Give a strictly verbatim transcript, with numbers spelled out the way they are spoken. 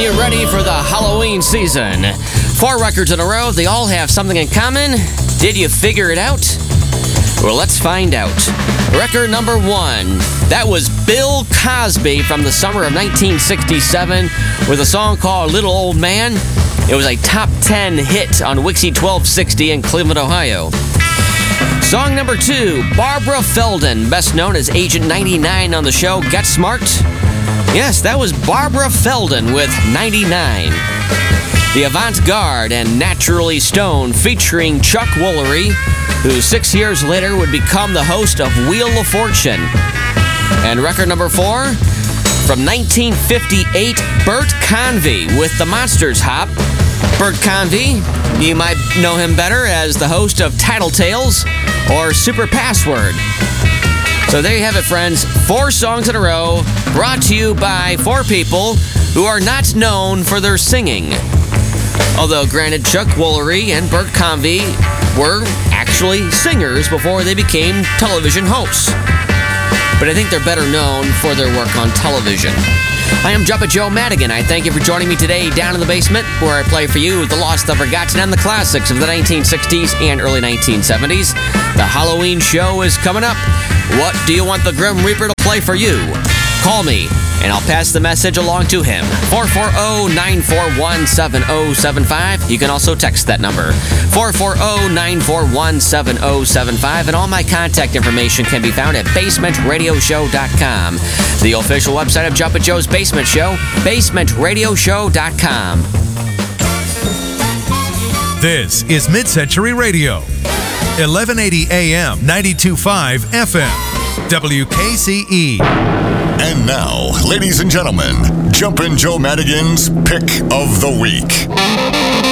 you ready for the Halloween season. Four records in a row, they all have something in common. Did you figure it out? Well, let's find out. Record number one, that was Bill Cosby from the summer of nineteen sixty-seven with a song called Little Old Man. It was a top ten hit on Wixie twelve sixty in Cleveland, Ohio. Song number two, Barbara Feldon, best known as Agent ninety-nine on the show Get Smart. Yes, that was Barbara Feldon with ninety-nine. The Avant-Garde and Naturally Stoned featuring Chuck Woolery, who six years later would become the host of Wheel of Fortune. And record number four, from nineteen fifty-eight, Bert Convy with the Monsters Hop. Bert Convy, you might know him better as the host of Tattletales or Super Password. So there you have it, friends. Four songs in a row, brought to you by four people who are not known for their singing. Although, granted, Chuck Woolery and Bert Convy were actually singers before they became television hosts. But I think they're better known for their work on television. I am Jumpin' Joe Madigan. I thank you for joining me today down in the basement, where I play for you the lost, the forgotten, and the classics of the nineteen sixties and early nineteen seventies. The Halloween show is coming up. What do you want the Grim Reaper to play for you? Call me, and I'll pass the message along to him. four four zero, nine four one, seven zero seven five. You can also text that number, four four zero, nine four one, seven zero seven five. And all my contact information can be found at basement radio show dot com. The official website of Jumpin' Joe's Basement Show, basement radio show dot com. This is Mid-Century Radio, eleven eighty A M, ninety-two point five F M, W K C E. And now, ladies and gentlemen, Jumpin' Joe Madigan's Pick of the Week.